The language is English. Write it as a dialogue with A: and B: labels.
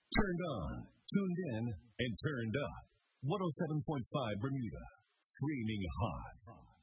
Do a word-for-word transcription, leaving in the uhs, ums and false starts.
A: Turned on, tuned in, and turned up. one oh seven point five Bermuda. Streaming hot.